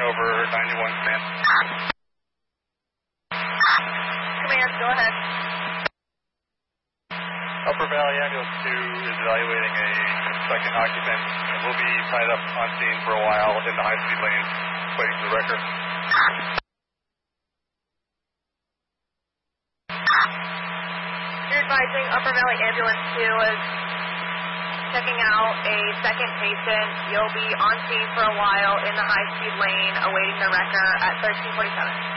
over 91 command. Command, go ahead. Upper Valley Ambulance 2 is evaluating a second occupant and will be tied up on scene for a while in the high-speed lane, waiting for the wrecker. You're advising Upper Valley Ambulance 2 is checking out a second patient. You'll be on scene for a while in the high-speed lane awaiting the wrecker at 1347.